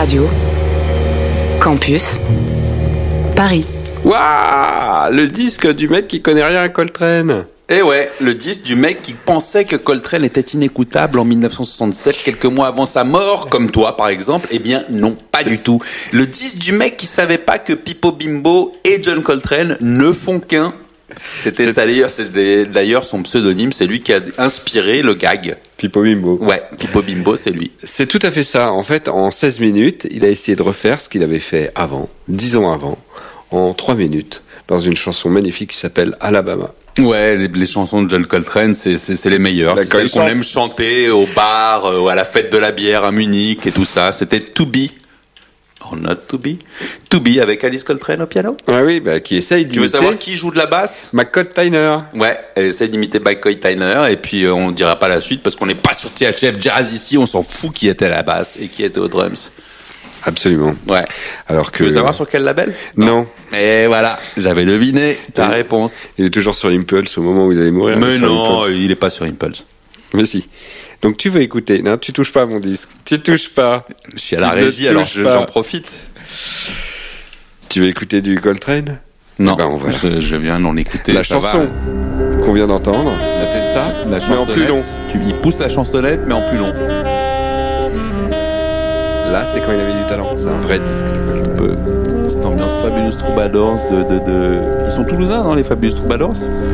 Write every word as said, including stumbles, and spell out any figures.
Radio, Campus, Paris. Waouh, le disque du mec qui connaît rien à Coltrane. Eh ouais, le disque du mec qui pensait que Coltrane était inécoutable en dix-neuf cent soixante-sept, quelques mois avant sa mort, comme toi par exemple. Eh bien non, pas du tout. Le disque du mec qui savait pas que Pippo Bimbo et John Coltrane ne font qu'un. C'était ça d'ailleurs, c'est d'ailleurs son pseudonyme, c'est lui qui a inspiré le gag. Pippo Bimbo. Ouais, Pippo Bimbo, c'est lui. C'est tout à fait ça. En fait, en seize minutes, il a essayé de refaire ce qu'il avait fait avant, dix ans avant, en trois minutes, dans une chanson magnifique qui s'appelle Alabama. Ouais, les, les chansons de John Coltrane, c'est, c'est, c'est les meilleures. C'est celles qu'on aime chanter au bar, euh, à la fête de la bière à Munich et tout ça. C'était To Be, or Not To Be. To Be avec Alice Coltrane au piano. Ah oui, bah, qui essaye d'imiter. Tu veux savoir qui joue de la basse? McCoy Tyner. Ouais, elle essaye d'imiter McCoy Tyner et puis euh, on ne dira pas la suite parce qu'on n'est pas sur T H F Jazz ici, on s'en fout qui était à la basse et qui était aux drums. Absolument. Ouais. Alors que... Tu veux savoir sur quel label? Non. Et voilà, j'avais deviné ta oui. réponse. Il est toujours sur Impulse au moment où il allait mourir. Mais non, il est pas sur Impulse. Mais si. Donc tu veux écouter. Non, tu touches pas à mon disque. Tu touches pas. Je suis à la tu régie, alors je, j'en profite. Tu veux écouter du Coltrane? Non, eh ben, voilà. je, je viens d'en écouter. La chanson va. qu'on vient d'entendre. C'était ça, la chansonnette. Mais en plus long. Tu, il pousse la chansonnette, mais en plus long. Là, c'est quand il avait du talent. C'est un vrai disque. Cette ambiance Fabulous Troubadours de, de, de... Ils sont toulousains, non, les Fabulous Troubadours?